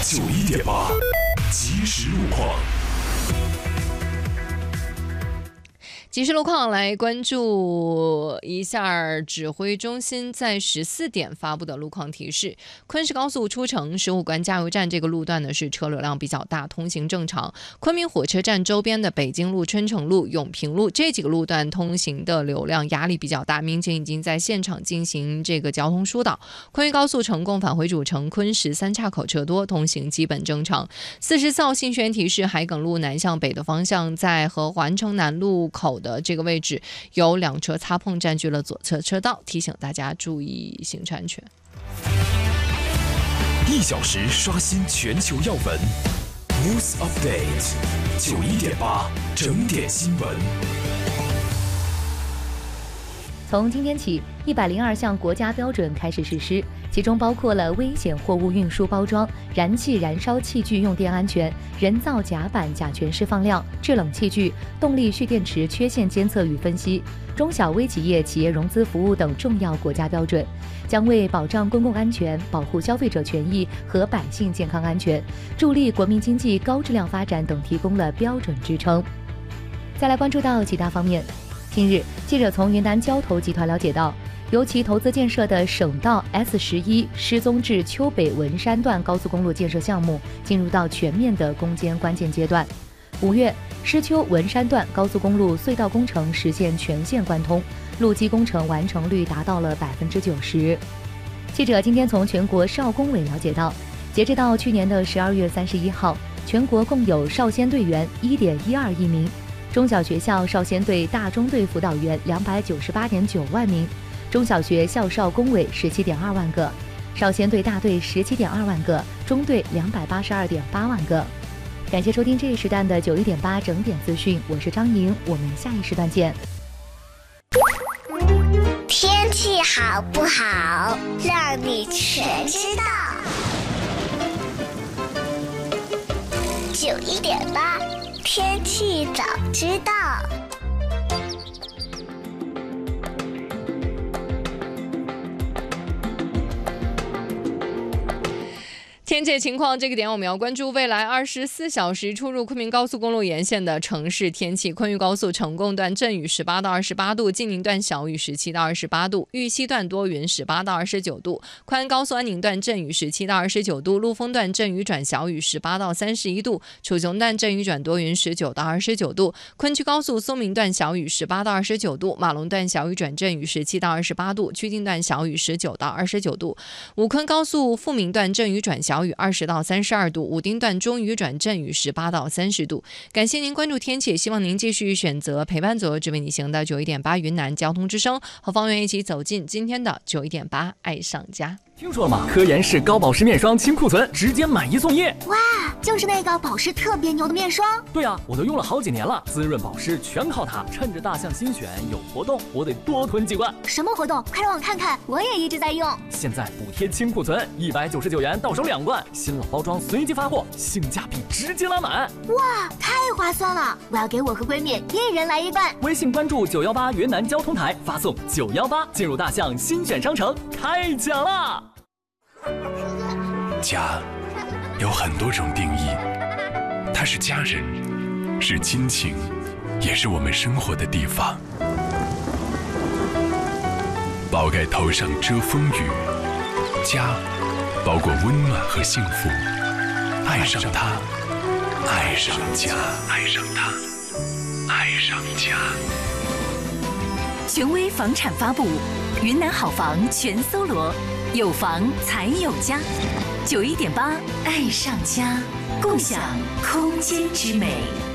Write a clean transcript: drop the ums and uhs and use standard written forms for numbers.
91.8即时路况。 即时路况来关注一下指挥中心在14点发布的路况提示。昆石高速出城15关加油站这个路段呢是车流量比较大，通行正常。昆明火车站周边的北京路、春城路、永平路这几个路段通行的流量压力比较大，民警已经在现场进行这个交通疏导。昆玉高速成功返回主城，昆石三岔口车多，通行基本正常。44号信宣提示，海埂路南向北的方向，在和环城南路口的这个位置有2车擦碰，占据了左侧车道，提醒大家注意行车安全。 1小时刷新全球要闻 ，News Update 91.8整点新闻。 从今天起，102项国家标准开始实施，其中包括了危险货物运输包装、燃气燃烧器具用电安全、人造甲板甲醛释放量、制冷器具、动力蓄电池缺陷监测与分析、中小微企业企业融资服务等重要国家标准，将为保障公共安全、保护消费者权益和百姓健康安全、助力国民经济高质量发展等提供了标准支撑。再来关注到其他方面。近日，记者从云南交投集团了解到，由其投资建设的省道 S11失踪至丘北文山段高速公路建设项目进入到全面的攻坚关键阶段。5月，失丘文山段高速公路隧道工程实现全线贯通，路基工程完成率达到了90%。记者今天从全国少工委了解到，截止到去年的12月31号，全国共有少先队员 1.12亿名。中小学校少先队、大中队辅导员298.9万名，中小学校少工委17.2万个，少先队大队17.2万个，中队282.8万个。感谢收听这一时段的91.8整点资讯，我是张莹，我们下一时段见。 天气好不好，让你全知道。91.8天气早知道。 天气情况，这个点我们要关注未来24小时出入昆明高速公路沿线的城市天气。昆玉高速成贡段阵雨18到28度，晋宁段小雨17到28度，玉溪段多云18到29度，昆安高速安宁段阵雨17到29度，陆丰段阵雨转小雨18到31度，楚雄段阵雨转多云19到29度，昆曲高速松明段小雨18到29度，马龙段小雨转阵雨17到28度，曲靖段小雨19到29度，武昆高速富民段阵雨转小雨20到32度，武丁段中雨转阵雨18到30度。感谢您关注天气，希望您继续选择陪伴左右只为你行的91.8云南交通之声，和方圆一起走进今天的91.8爱上家。 听说了吗？科颜氏高保湿面霜清库存，直接买1送1。 哇，就是那个保湿特别牛的面霜。 对啊，我都用了好几年了，滋润保湿全靠它。趁着大象新选有活动，我得多囤几罐。 什么活动？快让我看看，我也一直在用。 现在补贴清库存，199元到手2罐，新老包装随机发货，性价比直接拉满。 哇，太划算了！我要给我和闺蜜1人来1罐。 微信关注918云南交通台，发送918进入大象新选商城，开奖啦！ 家有很多种定义，它是家人，是亲情，也是我们生活的地方。宝盖头上遮风雨，家包括温暖和幸福。爱上它，爱上家，爱上它，爱上家。 权威房产发布，云南好房全搜罗，有房才有家。91.8爱上家，共享空间之美。